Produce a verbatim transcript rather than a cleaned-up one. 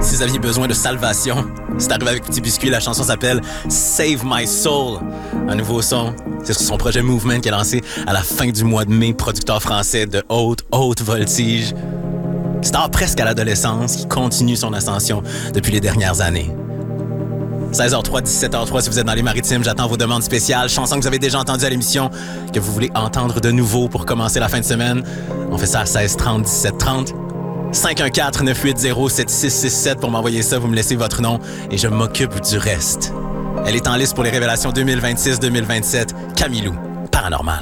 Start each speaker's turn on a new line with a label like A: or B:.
A: Si vous aviez besoin de salvation, c'est arrivé avec Petit Biscuit. La chanson s'appelle Save My Soul. Un nouveau son. C'est sur son projet Movement qui est lancé à la fin du mois de mai. Producteur français de haute, haute voltige. Star presque à l'adolescence qui continue son ascension depuis les dernières années. seize heures zéro trois, dix-sept heures zéro trois si vous êtes dans les maritimes. J'attends vos demandes spéciales. Chansons que vous avez déjà entendues à l'émission, que vous voulez entendre de nouveau pour commencer la fin de semaine. On fait ça à seize trente, dix-sept trente. cinq un quatre, neuf huit zéro, sept six six sept pour m'envoyer ça. Vous me laissez votre nom et je m'occupe du reste. Elle est en liste pour les révélations deux mille vingt-six deux mille vingt-sept. Camilou, Paranormal.